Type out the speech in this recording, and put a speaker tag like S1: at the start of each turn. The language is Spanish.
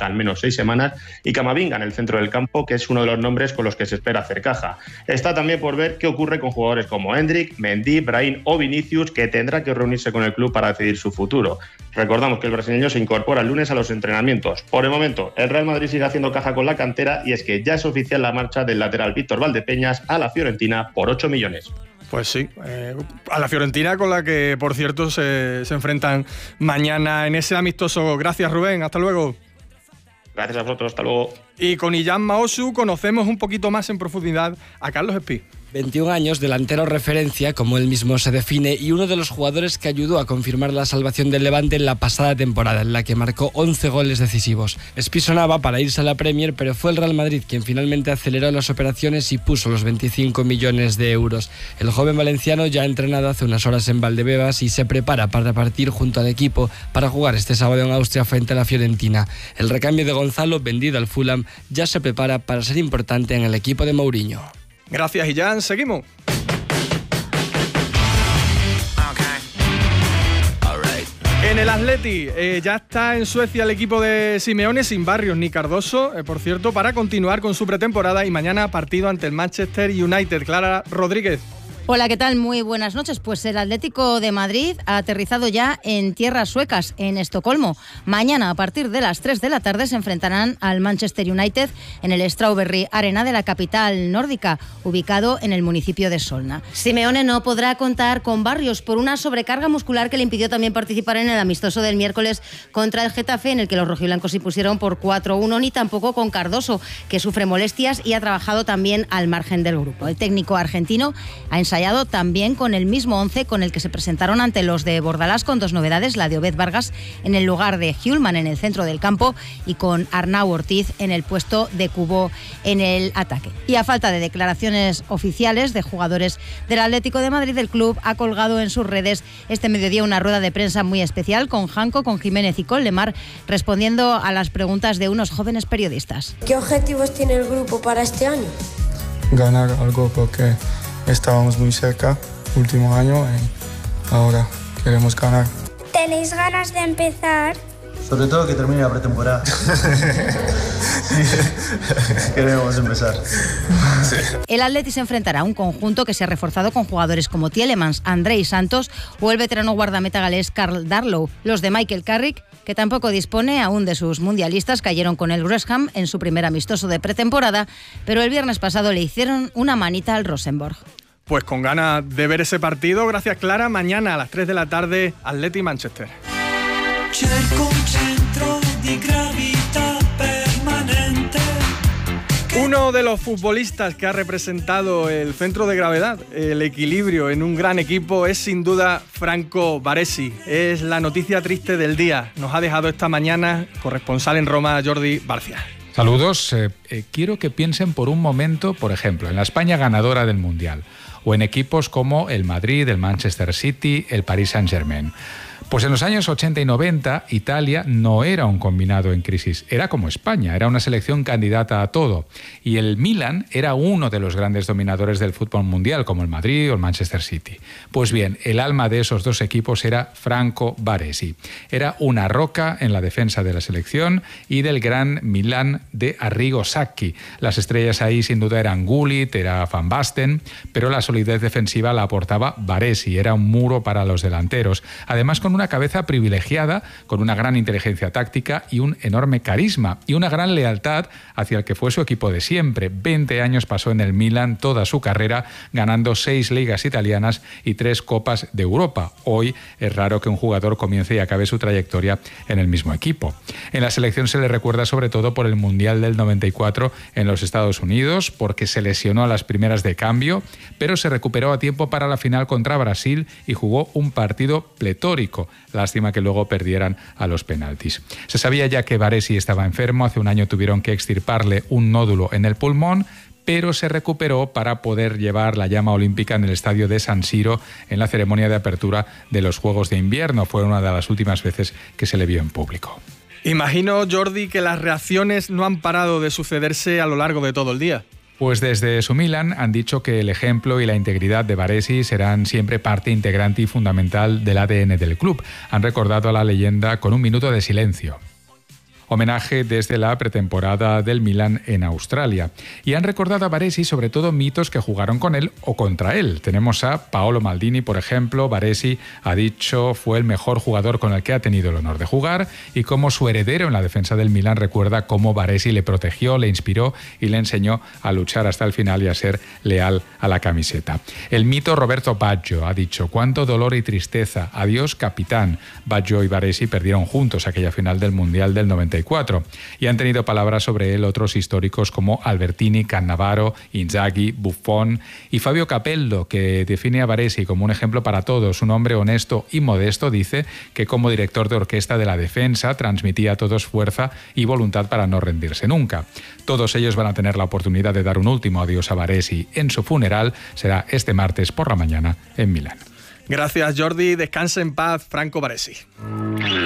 S1: baja al menos 6 semanas, y Camavinga en el centro del campo, que es uno de los nombres con los que se espera hacer caja. Está también por ver qué ocurre con jugadores como Endrick, Mendy, Brahim o Vinicius, que tendrá que reunirse con el club para decidir su futuro. Recordamos que el brasileño se incorpora el lunes a los entrenamientos. Por el momento, el Real Madrid sigue haciendo caja con la cantera, y es que ya es oficial la marcha del lateral Víctor Valdepeñas a la Fiorentina por 8 millones.
S2: Pues sí, a la Fiorentina, con la que, por cierto, se enfrentan mañana en ese amistoso. Gracias, Rubén, hasta luego.
S1: Gracias a vosotros, hasta luego.
S2: Y con Illán Maosu conocemos un poquito más en profundidad a Carlos Espí.
S3: 21 años, delantero referencia, como él mismo se define, y uno de los jugadores que ayudó a confirmar la salvación del Levante en la pasada temporada, en la que marcó 11 goles decisivos. Espí sonaba para irse a la Premier, pero fue el Real Madrid quien finalmente aceleró las operaciones y puso los 25 millones de euros. El joven valenciano ya ha entrenado hace unas horas en Valdebebas y se prepara para partir junto al equipo para jugar este sábado en Austria frente a la Fiorentina. El recambio de Gonzalo, vendido al Fulham, ya se prepara para ser importante en el equipo de Mourinho.
S2: Gracias, Illán. Seguimos. En el Atleti ya está en Suecia el equipo de Simeone, sin Barrios ni Cardoso, por cierto, para continuar con su pretemporada, y mañana partido ante el Manchester United. Clara Rodríguez.
S4: Hola, ¿qué tal? Muy buenas noches. Pues el Atlético de Madrid ha aterrizado ya en tierras suecas, en Estocolmo. Mañana, a partir de las 3 de la tarde, se enfrentarán al Manchester United en el Strawberry Arena de la capital nórdica, ubicado en el municipio de Solna. Simeone no podrá contar con Barrios por una sobrecarga muscular que le impidió también participar en el amistoso del miércoles contra el Getafe, en el que los rojiblancos se impusieron por 4-1, ni tampoco con Cardoso, que sufre molestias y ha trabajado también al margen del grupo. El técnico argentino ha ensayado también con el mismo 11 con el que se presentaron ante los de Bordalás, con 2 novedades: la de Obed Vargas en el lugar de Hjulman en el centro del campo, y con Arnau Ortiz en el puesto de Cubo en el ataque. Y a falta de declaraciones oficiales de jugadores del Atlético de Madrid, el club ha colgado en sus redes este mediodía una rueda de prensa muy especial con Janko, con Jiménez y con Lemar, respondiendo a las preguntas de unos jóvenes periodistas.
S5: ¿Qué objetivos tiene el grupo para este año?
S6: Ganar algo, porque estábamos muy cerca último año y ahora queremos ganar.
S5: ¿Tenéis ganas de empezar?
S7: Sobre todo que termine la pretemporada. Queremos empezar.
S4: Sí. El Atleti se enfrentará a un conjunto que se ha reforzado con jugadores como Tielemans, André y Santos, o el veterano guardameta galés Karl Darlow. Los de Michael Carrick, que tampoco dispone aún de sus mundialistas, cayeron con el West Ham en su primer amistoso de pretemporada, pero el viernes pasado le hicieron una manita al Rosenborg.
S2: Pues con ganas de ver ese partido. Gracias, Clara. Mañana a las 3 de la tarde, Atleti Manchester. Uno de los futbolistas que ha representado el centro de gravedad, el equilibrio en un gran equipo, es sin duda Franco Baresi. Es la noticia triste del día. Nos ha dejado esta mañana corresponsal en Roma, Jordi Barcia.
S8: Saludos. Quiero que piensen por un momento, por ejemplo, en la España ganadora del Mundial, o en equipos como el Madrid, el Manchester City, el Paris Saint-Germain. Pues en los años 80 y 90, Italia no era un combinado en crisis, era como España, era una selección candidata a todo. Y el Milan era uno de los grandes dominadores del fútbol mundial, como el Madrid o el Manchester City. Pues bien, el alma de esos dos equipos era Franco Baresi. Era una roca en la defensa de la selección y del gran Milan de Arrigo Sacchi. Las estrellas ahí sin duda eran Gullit, era Van Basten, pero la solidez defensiva la aportaba Baresi, era un muro para los delanteros. Además, con una cabeza privilegiada, con una gran inteligencia táctica y un enorme carisma y una gran lealtad hacia el que fue su equipo de siempre. 20 años pasó en el Milan, toda su carrera, ganando 6 ligas italianas y 3 copas de Europa. Hoy es raro que un jugador comience y acabe su trayectoria en el mismo equipo. En la selección se le recuerda sobre todo por el Mundial del 94 en los Estados Unidos, porque se lesionó a las primeras de cambio, pero se recuperó a tiempo para la final contra Brasil y jugó un partido pletórico. Lástima que luego perdieran a los penaltis. Se sabía ya que Baresi estaba enfermo. Hace un año tuvieron que extirparle un nódulo en el pulmón, pero se recuperó para poder llevar la llama olímpica en el estadio de San Siro en la ceremonia de apertura de los Juegos de Invierno. Fue una de las últimas veces que se le vio en público.
S2: Imagino, Jordi, que las reacciones no han parado de sucederse a lo largo de todo el día.
S8: Pues desde su Milan han dicho que el ejemplo y la integridad de Baresi serán siempre parte integrante y fundamental del ADN del club. Han recordado a la leyenda con un minuto de silencio. homenaje desde la pretemporada del Milan en Australia. Y han recordado a Baresi sobre todo mitos que jugaron con él o contra él. Tenemos a Paolo Maldini, por ejemplo. Baresi ha dicho fue el mejor jugador con el que ha tenido el honor de jugar, y como su heredero en la defensa del Milan recuerda cómo Baresi le protegió, le inspiró y le enseñó a luchar hasta el final y a ser leal a la camiseta. El mito Roberto Baggio ha dicho cuánto dolor y tristeza, adiós capitán. Baggio y Baresi perdieron juntos aquella final del Mundial del 94 y han tenido palabras sobre él otros históricos como Albertini, Cannavaro, Inzaghi, Buffon y Fabio Capello, que define a Baresi como un ejemplo para todos, un hombre honesto y modesto. Dice que como director de orquesta de la defensa transmitía a todos fuerza y voluntad para no rendirse nunca. Todos ellos van a tener la oportunidad de dar un último adiós a Baresi en su funeral. Será este martes por la mañana en Milán.
S2: Gracias, Jordi. Descanse en paz, Franco Baresi.